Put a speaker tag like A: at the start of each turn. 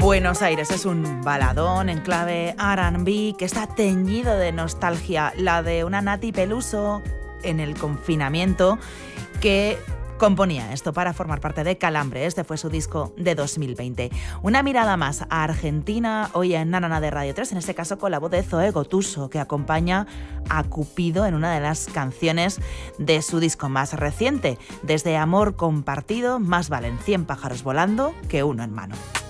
A: Buenos Aires es un baladón en clave R&B que está teñido de nostalgia, la de una Nati Peluso en el confinamiento que componía esto para formar parte de Calambre. Este fue su disco de 2020. Una mirada más a Argentina hoy en Nanana de Radio 3, en este caso con la voz de Zoe Gotuso, que acompaña a Cupido en una de las canciones de su disco más reciente. Desde Amor Compartido, más valen 100 pájaros volando que uno en mano.